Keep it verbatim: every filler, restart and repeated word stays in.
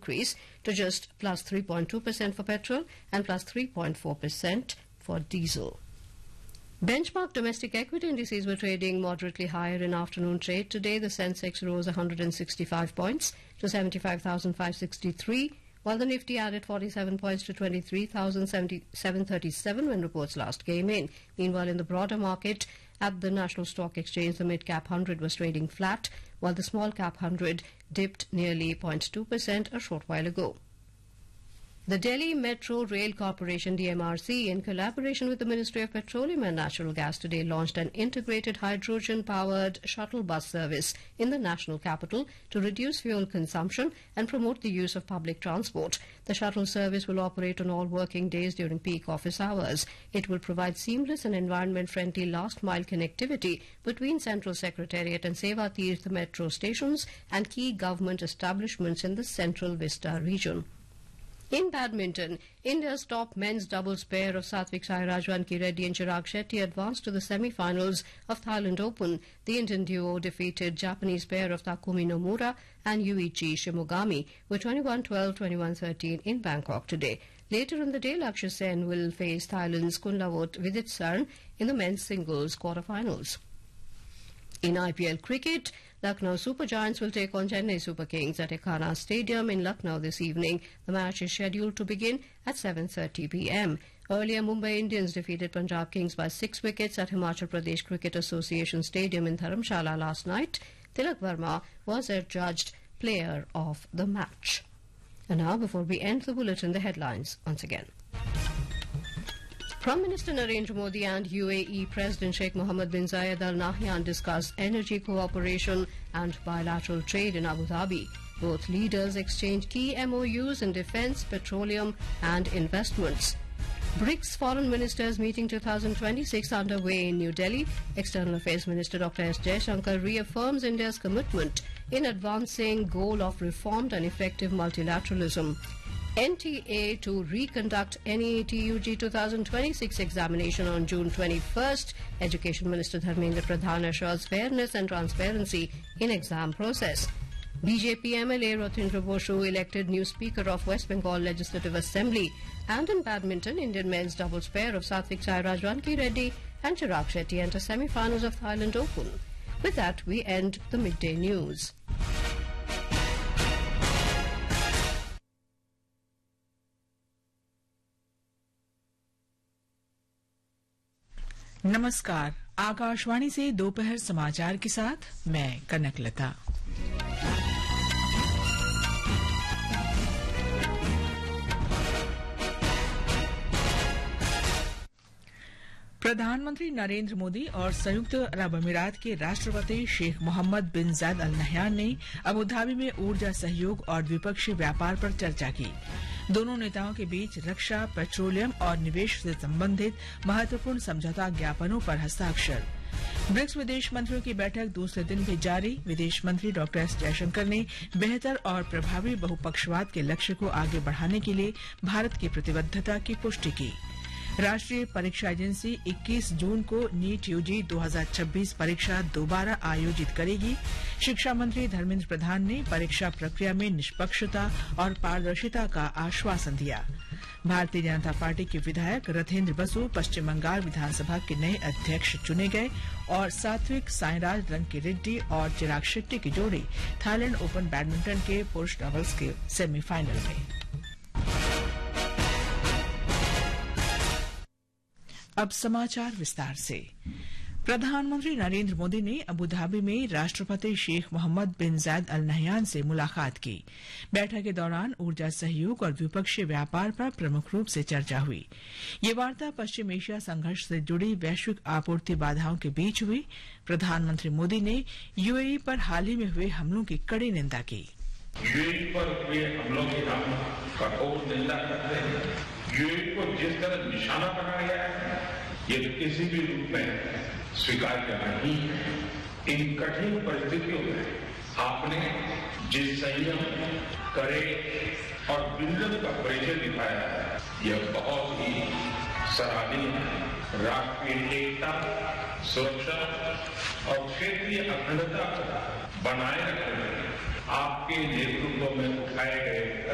increase to just plus three point two percent for petrol and plus three point four percent for diesel. Benchmark domestic equity indices were trading moderately higher in afternoon trade today. The Sensex rose one hundred sixty-five points to seventy-five thousand five hundred sixty-three, while the Nifty added forty-seven points to twenty-three thousand seven hundred thirty-seven when reports last came in. Meanwhile, in the broader market, at the National Stock Exchange, the mid-cap one hundred was trading flat, while the small-cap one hundred dipped nearly zero point two percent a short while ago. The Delhi Metro Rail Corporation D M R C, in collaboration with the Ministry of Petroleum and Natural Gas, today launched an integrated hydrogen-powered shuttle bus service in the national capital to reduce fuel consumption and promote the use of public transport. The shuttle service will operate on all working days during peak office hours. It will provide seamless and environment-friendly last-mile connectivity between Central Secretariat and Seva Tirth metro stations and key government establishments in the Central Vista region. In badminton, India's top men's doubles pair of Satvik Sairaj, Ranki Reddy and Chirag Shetty advanced to the semi-finals of Thailand Open. The Indian duo defeated Japanese pair of Takumi Nomura and Yuichi Shimogami with twenty-one twelve, twenty-one thirteen in Bangkok today. Later in the day, Lakshya Sen will face Thailand's Kunlavot Viditsarn in the men's singles quarter-finals. In I P L cricket, Lucknow Super Giants will take on Chennai Super Kings at Ekana Stadium in Lucknow this evening. The match is scheduled to begin at seven thirty p m Earlier, Mumbai Indians defeated Punjab Kings by six wickets at Himachal Pradesh Cricket Association Stadium in Dharamshala last night. Tilak Verma was adjudged player of the match. And now, before we end the bulletin, the headlines once again. Prime Minister Narendra Modi and U A E President Sheikh Mohammed bin Zayed Al Nahyan discussed energy cooperation and bilateral trade in Abu Dhabi. Both leaders exchanged key M O Us in defence, petroleum and investments. BRICS Foreign Ministers Meeting twenty twenty-six underway in New Delhi. External Affairs Minister Doctor S Jaishankar reaffirms India's commitment in advancing goal of reformed and effective multilateralism. N T A to reconduct N E A T U G twenty twenty-six examination on June twenty-first. Education Minister Dharmendra Pradhan assures fairness and transparency in exam process. B J P M L A Rotindra Boshu elected new Speaker of West Bengal Legislative Assembly. And in badminton, Indian men's doubles pair of Satvik Sairaj, Ranki Reddy and Chirag Shetty enter semi-finals of Thailand Open. With that, we end the midday news. नमस्कार, आकाशवाणी से दोपहर समाचार के साथ मैं कनकलता। प्रधानमंत्री नरेंद्र मोदी और संयुक्त अरब अमीरात के राष्ट्रपति शेख मोहम्मद बिन जायद अल नहयान ने अबू धाबी में ऊर्जा सहयोग और द्विपक्षीय व्यापार पर चर्चा की। दोनों नेताओं के बीच रक्षा, पेट्रोलियम और निवेश से संबंधित महत्वपूर्ण समझौता ज्ञापनों पर हस्ताक्षर। ब्रिक्स विदेश मंत्रियों की बैठक दूसरे दिन भी जारी। विदेश मंत्री डॉक्टर एस जयशंकर ने बेहतर और प्रभावी बहुपक्षवाद के लक्ष्य को आगे बढ़ाने के लिए भारत की प्रतिबद्धता की पुष्टि की। राष्ट्रीय परीक्षा एजेंसी इक्कीस जून को नीट यूजी दो हज़ार छब्बीस परीक्षा दोबारा आयोजित करेगी। शिक्षा मंत्री धर्मेंद्र प्रधान ने परीक्षा प्रक्रिया में निष्पक्षता और पारदर्शिता का आश्वासन दिया। भारतीय जनता पार्टी के विधायक रथेंद्र बसु पश्चिम बंगाल विधानसभा के नए अध्यक्ष चुने गए और सात्विक साईराज, रंकी रेड्डी और चिराग शेट्टी की जोड़ी थाईलैंड ओपन बैडमिंटन के पुरुष डबल्स के सेमीफाइनल में। अब समाचार विस्तार से। प्रधानमंत्री नरेंद्र मोदी ने अबू धाबी में राष्ट्रपति शेख मोहम्मद बिन जायद अल नहयान से मुलाकात की। बैठक के दौरान ऊर्जा सहयोग और द्विपक्षीय व्यापार पर प्रमुख रूप से चर्चा हुई। ये वार्ता पश्चिम एशिया संघर्ष से जुड़ी वैश्विक आपूर्ति बाधाओं के बीच हुई। प्रधानमंत्री मोदी ने यूएई पर हाल ही में हुए हमलों की कड़ी निंदा की। यूएई पर हुए हमलों की हम कठोर निंदा करते हैं। यूएई को जिस तरह निशाना बनाया गया है, ये किसी भी रूप में स्वीकार्य नहीं है। इन कठिन परिस्थितियों में आपने जिस संयम, करे और विजन का परिचय दिखाया है, यह बहुत ही सराहनीय है। राष्ट्रीय एकता, सुरक्षा और क्षेत्रीय अखंडता बनाए रखने में आपके नेतृत्व में उठाए गए